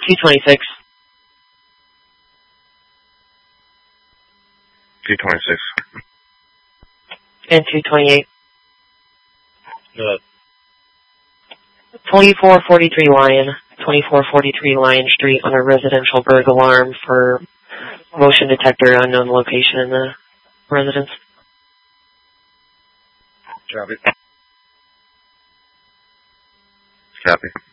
226. 226. And 228. Good. 2443 Lyon. 2443 Lyon Street on a residential burg alarm for motion detector unknown location in the residence. Copy. Copy.